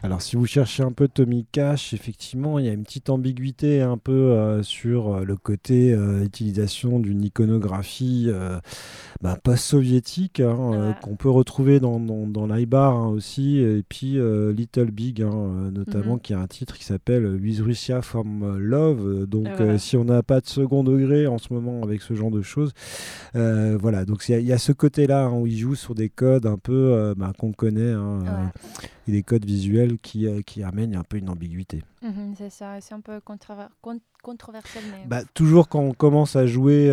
Alors, si vous cherchez un peu Tommy Cash, effectivement, il y a une petite ambiguïté un peu sur le côté utilisation d'une iconographie post-soviétique hein, Ouais. qu'on peut retrouver dans l'Aibar hein, aussi, et puis Little Big, hein, notamment, Mhm. qui a un titre qui s'appelle With Russia from Love. Et Donc, voilà. si on n'a pas de second degré en ce moment avec ce genre de choses, voilà. Donc, il y a ce côté-là hein, où il joue sur des codes un peu qu'on connaît. Hein, Ouais. et des codes visuels qui amènent un peu une ambiguïté. Mhm, c'est ça, c'est un peu controversiel, mais... Toujours quand on commence à jouer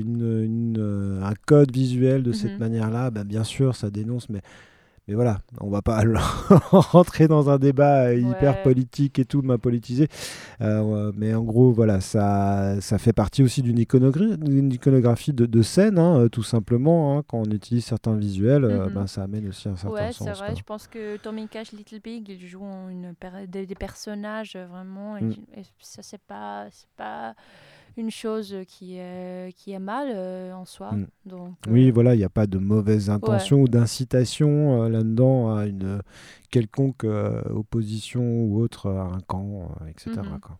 un code visuel de cette Mhm. manière-là, bien sûr, ça dénonce, mais voilà, on va pas rentrer dans un débat hyper Ouais. politique et tout, politisé. Mais en gros, voilà, ça fait partie aussi d'une iconographie de scène, hein, tout simplement. Hein. Quand on utilise certains visuels, Mhm. ça amène aussi un certain Ouais, c'est sens, vrai. quoi. Je pense que Tommy Cash, Little Big, ils jouent des personnages vraiment. Mm. Et ça, c'est pas une chose qui est mal en soi. Mm. Donc, Oui, voilà, il n'y a pas de mauvaise ouais. intention ou d'incitation là-dedans à une quelconque opposition ou autre à un camp, etc. Mhm. quoi.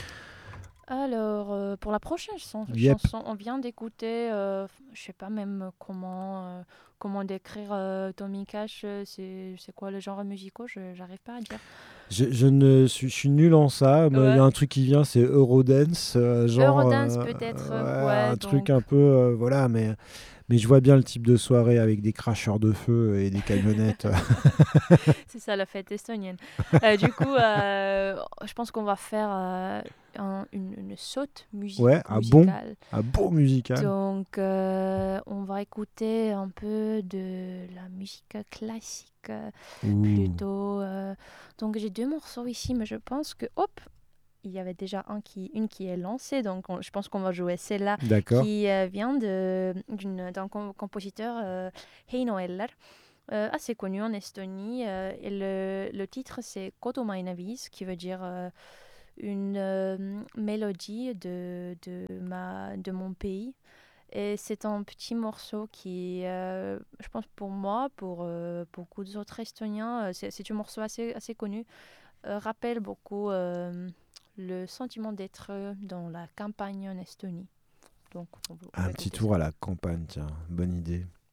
Alors, pour la prochaine Yep. chanson, on vient d'écouter, je sais pas même comment décrire Tommy Cash, c'est quoi le genre musical, j'arrive pas à dire. Je suis nul en ça. Il y Ouais. a un truc qui vient, c'est Eurodance, genre Eurodance peut-être, ouais, ouais, un truc donc un peu, voilà, mais je vois bien le type de soirée avec des cracheurs de feu et des camionnettes. c'est ça la fête estonienne. Du coup, je pense qu'on va faire une saute Ouais, musicale. un bon musical. Donc, on va écouter un peu de la musique classique Ouh, plutôt. Donc, j'ai deux morceaux ici, mais je pense que, hop, il y avait déjà une qui est lancée. Donc, je pense qu'on va jouer celle-là d'accord. qui vient d'un compositeur, Heino Eller, assez connu en Estonie. Et le titre, c'est Kodumaine, qui veut dire une mélodie de mon pays. Et c'est un petit morceau qui, je pense pour moi, pour beaucoup d'autres Estoniens, c'est un morceau assez connu, rappelle beaucoup le sentiment d'être dans la campagne en Estonie. Donc on Un va petit écouter tour ça. à la campagne, tiens, bonne idée.